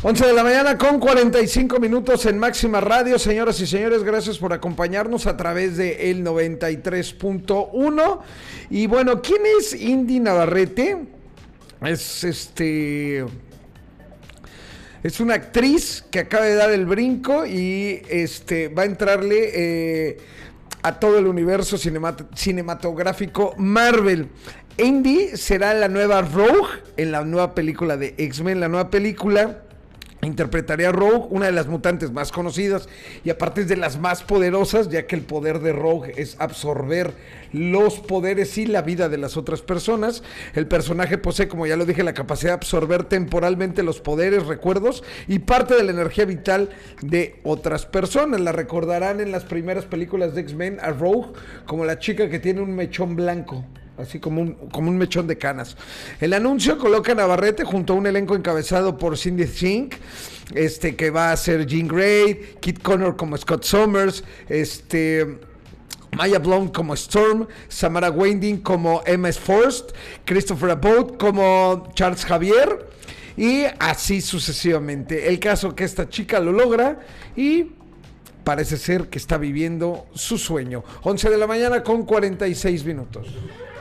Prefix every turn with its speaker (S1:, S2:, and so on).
S1: 11 de la mañana con 45 minutos en Máxima Radio. Señoras y señores, gracias por acompañarnos a través de el 93.1. Y bueno, ¿quién es Indy Navarrete? Es una actriz que acaba de dar el brinco y va a entrarle a todo el universo cinematográfico Marvel. Indy será la nueva Rogue en la nueva película de X-Men. La nueva película interpretaría a Rogue, una de las mutantes más conocidas y aparte es de las más poderosas, ya que el poder de Rogue es absorber los poderes y la vida de las otras personas. El personaje posee, como ya lo dije, la capacidad de absorber temporalmente los poderes, recuerdos y parte de la energía vital de otras personas. La recordarán en las primeras películas de X-Men a Rogue como la chica que tiene un mechón blanco, así como un mechón de canas. El anuncio coloca a Navarrete junto a un elenco encabezado por Cindy Sink, que va a ser Jean Grey, Kit Connor como Scott Summers, Maya Blount como Storm, Samara Weaving como Emma Forrest, Christopher Abbott como Charles Xavier y así sucesivamente. El caso que esta chica lo logra y parece ser que está viviendo su sueño. 11 de la mañana con 46 minutos.